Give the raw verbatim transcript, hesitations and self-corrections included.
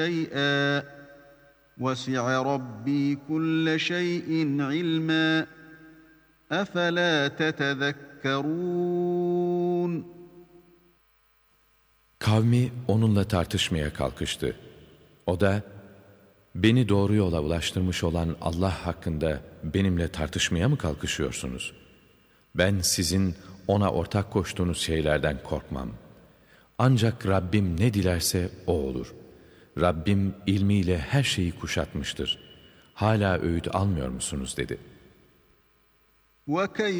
شيئا وسع ربي كل شيء علما أفلا تتذكرون. Kavmi onunla tartışmaya kalkıştı. O da, beni doğru yola ulaştırmış olan Allah hakkında benimle tartışmaya mı kalkışıyorsunuz? Ben sizin ona ortak koştuğunuz şeylerden korkmam. Ancak Rabbim ne dilerse o olur. Rabbim ilmiyle her şeyi kuşatmıştır. Hala öğüt almıyor musunuz dedi. وَكَيْفَ